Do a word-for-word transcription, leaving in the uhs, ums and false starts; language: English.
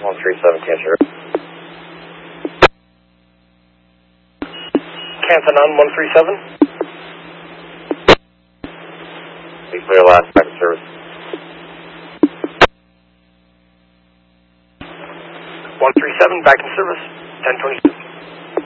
one three seven, Cancer. Canton one three seven. Be clear last, back in service. one three seven, back in service, ten twenty-two.